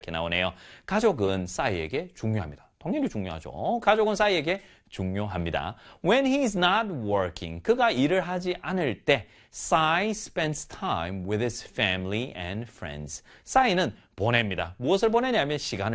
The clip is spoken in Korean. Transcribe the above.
이렇게 나오네요. 가족은 싸이에게 중요합니다. 당연히 중요하죠. 가족은 싸이에게 중요합니다. When he's not working, 그가 일을 하지 않을 때 싸이 spends time with his family and friends. 싸이는 보냅니다. 무엇을 보내냐면 시간을